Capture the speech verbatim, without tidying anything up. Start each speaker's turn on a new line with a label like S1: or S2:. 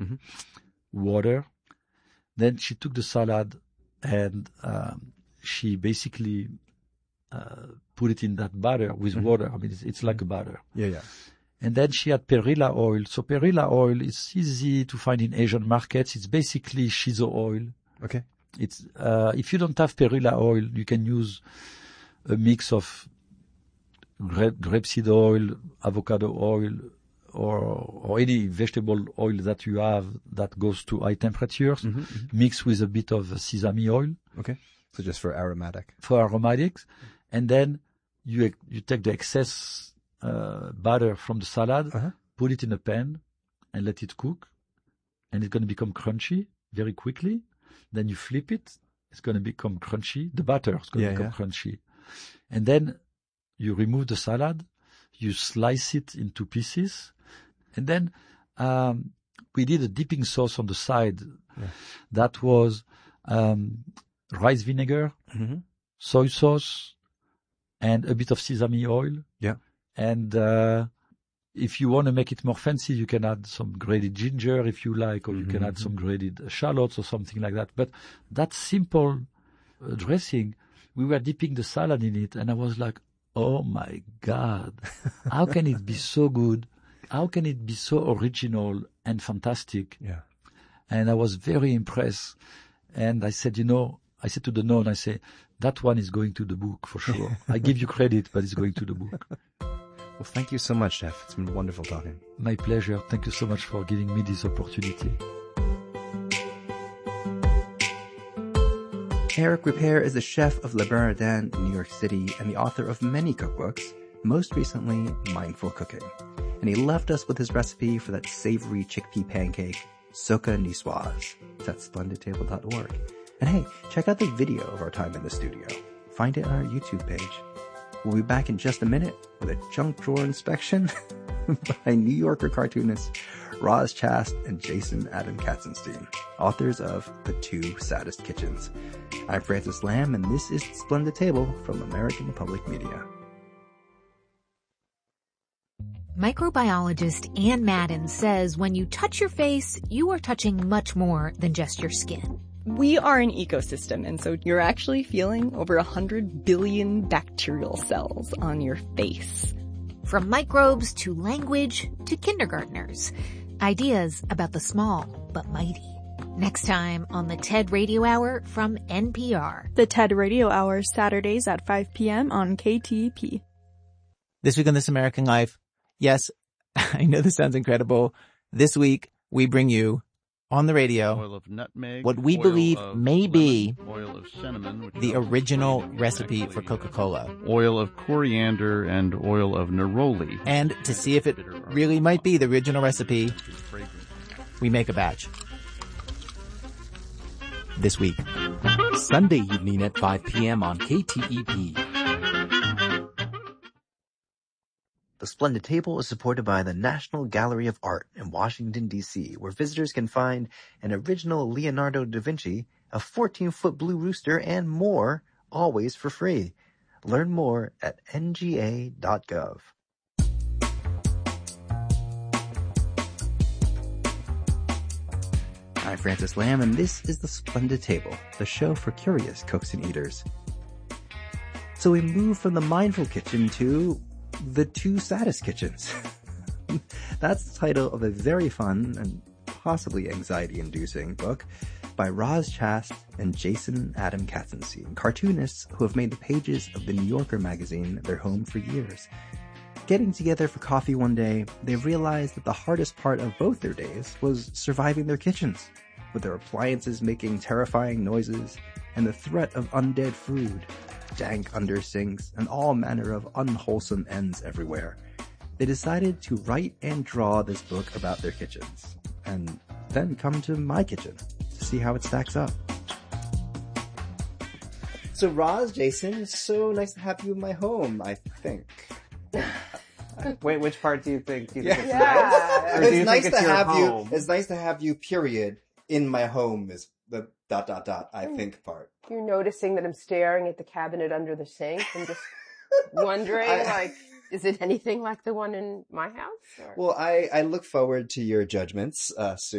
S1: mm-hmm.
S2: water. Then she took the salad and um, she basically uh, put it in that batter with
S1: mm-hmm.
S2: water. I mean, it's, it's like a batter.
S1: Yeah, yeah.
S2: And then she had perilla oil. So perilla oil is easy to find in Asian markets. It's basically shiso oil.
S1: Okay.
S2: It's uh, if you don't have perilla oil, you can use a mix of grape, grapeseed oil, avocado oil, or or any vegetable oil that you have that goes to high temperatures,
S1: mm-hmm, mm-hmm.
S2: mixed with a bit of sesame oil.
S1: Okay. So just for aromatic.
S2: For aromatics. And then you you take the excess uh, butter from the salad,
S1: uh-huh.
S2: put it in a pan, and let it cook. And it's going to become crunchy very quickly. Then you flip it. It's going to become crunchy. The butter is going
S1: yeah,
S2: to become
S1: yeah.
S2: crunchy. And then you remove the salad. You slice it into pieces. And then um, we did a dipping sauce on the side.
S1: Yeah.
S2: That was um, rice vinegar,
S1: mm-hmm.
S2: soy sauce, and a bit of sesame oil.
S1: Yeah.
S2: And uh, if you want to make it more fancy, you can add some grated ginger if you like, or
S1: mm-hmm.
S2: you can add some grated shallots or something like that. But that simple uh, dressing, we were dipping the salad in it, and I was like, oh my God, how can it be so good? How can it be so original and fantastic?
S1: Yeah.
S2: And I was very impressed. And I said, you know, I said to the nun, I say, that one is going to the book for sure. I give you credit, but it's going to the book.
S1: Well, thank you so much, Chef. It's been wonderful talking.
S2: My pleasure. Thank you so much for giving me this opportunity.
S1: Eric Ripert is the chef of Le Bernardin in New York City and the author of many cookbooks, most recently Mindful Cooking. And he left us with his recipe for that savory chickpea pancake, Soca Niçoise. It's at splendid table dot org. And hey, check out the video of our time in the studio. Find it on our YouTube page. We'll be back in just a minute with a junk drawer inspection by New Yorker cartoonists Roz Chast and Jason Adam Katzenstein, authors of The Two Saddest Kitchens. I'm Francis Lam, and this is Splendid Table from American Public Media.
S3: Microbiologist Ann Madden says when you touch your face, you are touching much more than just your skin.
S4: We are an ecosystem, and so you're actually feeling over one hundred billion bacterial cells on your face.
S3: From microbes to language to kindergartners. Ideas about the small but mighty. Next time on the TED Radio Hour from N P R.
S5: The TED Radio Hour, Saturdays at five p.m. on K T E P.
S6: This week on This American Life. Yes, I know this sounds incredible. This week, we bring you on the radio
S7: oil of nutmeg,
S6: what we
S7: oil
S6: believe
S7: of
S6: may be
S7: lemon, oil of cinnamon, which
S6: the original recipe for Coca-Cola.
S7: Oil of coriander and oil of neroli.
S6: And to see if it really might be the original recipe, we make a batch. This week.
S8: Sunday evening at five p.m. on K T E P.
S9: The Splendid Table is supported by the National Gallery of Art in Washington, D C, where visitors can find an original Leonardo da Vinci, a fourteen-foot blue rooster, and more, always for free. Learn more at N G A dot gov.
S1: I'm Francis Lam, and this is The Splendid Table, the show for curious cooks and eaters. So we move from the mindful kitchen to The Two Saddest Kitchens. That's the title of a very fun and possibly anxiety-inducing book by Roz Chast and Jason Adam Katzenstein, cartoonists who have made the pages of the New Yorker magazine their home for years. Getting together for coffee one day, they realized that the hardest part of both their days was surviving their kitchens, with their appliances making terrifying noises and the threat of undead food, dank under sinks, and all manner of unwholesome ends everywhere. They decided to write and draw this book about their kitchens, and then come to my kitchen to see how it stacks up. So Roz, Jason, it's so nice to have you in my home, I think.
S10: Wait, which part do you think? Do you think
S1: Yeah.
S10: it's
S1: Yeah.
S10: nice? Or do
S1: It's
S10: you
S1: nice
S10: think it's
S1: to
S10: your
S1: have
S10: home?
S1: you. It's nice to have you. Period. In my home is the dot dot dot. I think part.
S11: You're noticing that I'm staring at the cabinet under the sink and just wondering,
S1: I-
S11: like, is it anything like the one in my house? Or?
S1: Well, I I look forward to your judgments uh, soon.